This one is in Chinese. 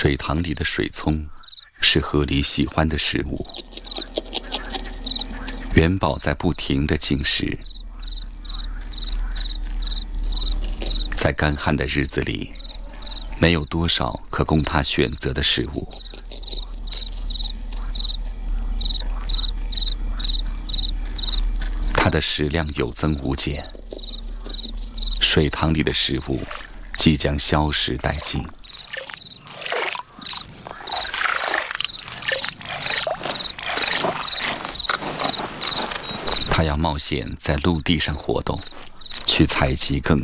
水塘里的水葱是河狸喜欢的食物。元宝在不停地进食，在干旱的日子里，没有多少可供他选择的食物。他的食量有增无减，水塘里的食物即将消失殆尽。他要冒险在陆地上活动，去采集更